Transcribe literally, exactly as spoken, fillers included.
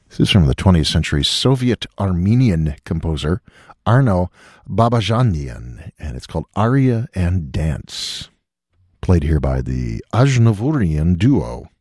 This is from the twentieth century Soviet-Armenian composer Arno Babajanian, and it's called Aria and Dance, played here by the Aznavourian Duo.